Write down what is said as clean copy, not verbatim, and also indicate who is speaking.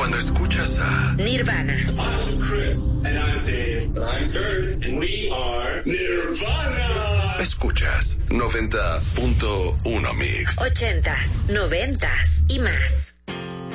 Speaker 1: Cuando escuchas a
Speaker 2: Nirvana.
Speaker 3: I'm Chris. And I'm Dave. And I'm Kurt. And we are Nirvana.
Speaker 1: Escuchas 90.1 Mix.
Speaker 2: 80s, 90s y más.